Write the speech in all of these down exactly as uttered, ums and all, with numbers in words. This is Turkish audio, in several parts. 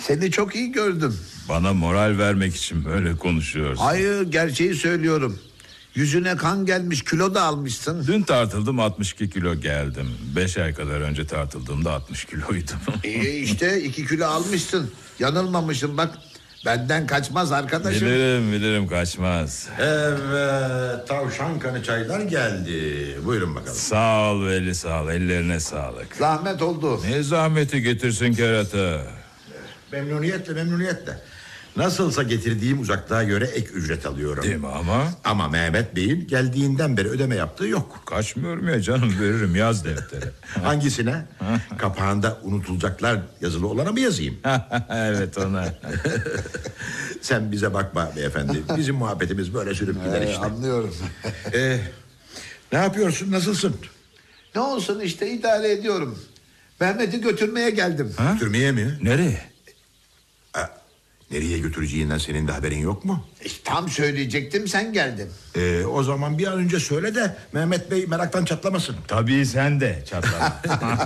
Seni çok iyi gördüm. Bana moral vermek için böyle konuşuyorsun. Hayır, gerçeği söylüyorum. Yüzüne kan gelmiş, kilo da almışsın. Dün tartıldım, altmış iki kilo geldim. Beş ay kadar önce tartıldığımda altmış kiloydum. İyi işte, iki kilo almışsın. Yanılmamışım bak. Benden kaçmaz arkadaşım. Bilirim bilirim kaçmaz. Evet, tavşan kanı çaylar geldi. Buyurun bakalım. Sağ ol Veli, sağ ol, ellerine sağlık. Zahmet oldu. Ne zahmeti, getirsin kerata. Memnuniyetle memnuniyetle. Nasılsa getirdiğim uzaklığa göre ek ücret alıyorum. Değil mi ama? Ama Mehmet Bey'in geldiğinden beri ödeme yaptığı yok. Kaçmıyorum ya canım, veririm, yaz deftere. Hangisine? Kapağında unutulacaklar yazılı olana mı yazayım? Evet, ona. Sen bize bakma beyefendi. Bizim muhabbetimiz böyle sürüp gider Ee, işte. anlıyorum. Ee, ne yapıyorsun, nasılsın? Ne olsun işte, idare ediyorum. Mehmet'i götürmeye geldim. Ha? Götürmeye mi? Nereye? Nereye götüreceğinden senin de haberin yok mu? İşte tam söyleyecektim, sen geldin. Ee, o zaman bir an önce söyle de Mehmet Bey meraktan çatlamasın. Tabii sen de çatlama.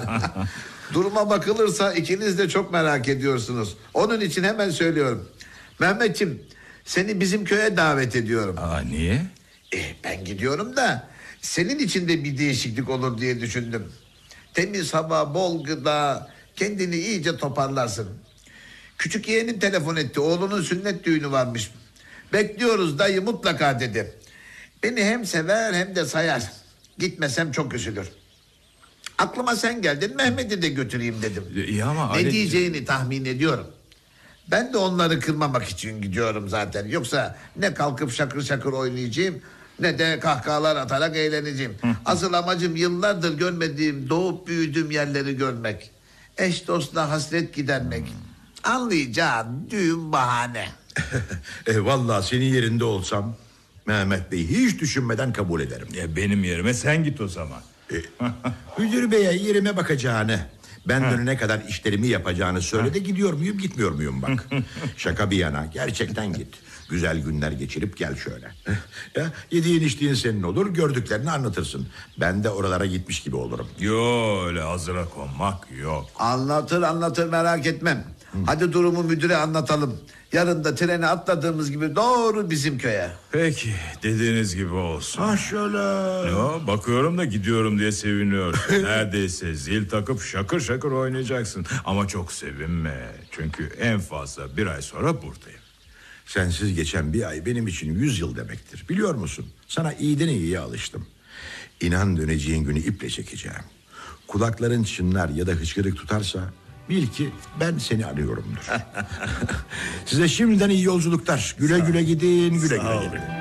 Duruma bakılırsa ikiniz de çok merak ediyorsunuz. Onun için hemen söylüyorum. Mehmetciğim, seni bizim köye davet ediyorum. Aa, niye? Eh, ben gidiyorum da senin için de bir değişiklik olur diye düşündüm. Temiz hava, bol gıda, kendini iyice toparlarsın. Küçük yeğenim telefon etti, oğlunun sünnet düğünü varmış. Bekliyoruz dayı mutlaka dedi. Beni hem sever hem de sayar. Gitmesem çok üzülür. Aklıma sen geldin, Mehmet'i de götüreyim dedim. İyi ama Ne aile... diyeceğini tahmin ediyorum. Ben de onları kırmamak için gidiyorum zaten. Yoksa ne kalkıp şakır şakır oynayacağım, ne de kahkahalar atarak eğleneceğim. Asıl amacım yıllardır görmediğim, doğup büyüdüğüm yerleri görmek. Eş dostla hasret gidermek. Anlayacağın düğün bahane. e, Vallahi senin yerinde olsam Mehmet Bey hiç düşünmeden kabul ederim. Ya benim yerime sen git o zaman. E, müdür beye yerime bakacağını, ben dönene kadar işlerimi yapacağını söyle de gidiyor muyum gitmiyor muyum bak. Şaka bir yana, gerçekten git. Güzel günler geçirip gel şöyle. Ya, yediğin içtiğin senin olur, gördüklerini anlatırsın. Ben de oralara gitmiş gibi olurum. Yo, öyle hazıra konmak yok. Anlatır anlatır, merak etmem. Hadi durumu müdüre anlatalım. Yarın da trene atladığımız gibi doğru bizim köye. Peki, dediğiniz gibi olsun. Ha şöyle. Yo, bakıyorum da gidiyorum diye seviniyorsun. Neredeyse zil takıp şakır şakır oynayacaksın. Ama çok sevinme. Çünkü en fazla bir ay sonra buradayım. Sensiz geçen bir ay benim için yüz yıl demektir. Biliyor musun? Sana iyiden iyiye alıştım. İnan döneceğin günü iple çekeceğim. Kulakların çınlar ya da hıçkırık tutarsa bil ki ben seni arıyorumdur. Size şimdiden iyi yolculuklar. Güle güle gidin, güle güle gelin.